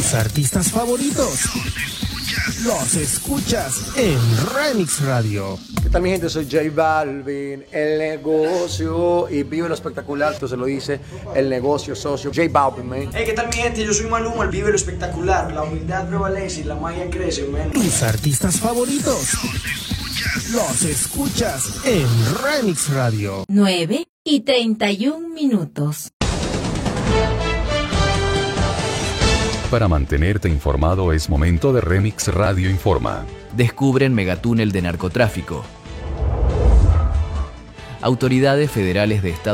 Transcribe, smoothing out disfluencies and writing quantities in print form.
Tus artistas favoritos los escuchas en Remix Radio. ¿Qué tal, mi gente? Soy J Balvin, el negocio, y vive lo espectacular, esto se lo dice el negocio socio, J Balvin, man. Hey, ¿qué tal, mi gente? Yo soy Maluma, el vive lo espectacular, la humildad prevalece y la magia crece, man. Tus artistas favoritos los escuchas en Remix Radio. 9:31. Para mantenerte informado es momento de Remix Radio Informa. Descubren megatúnel de narcotráfico. Autoridades federales de Estados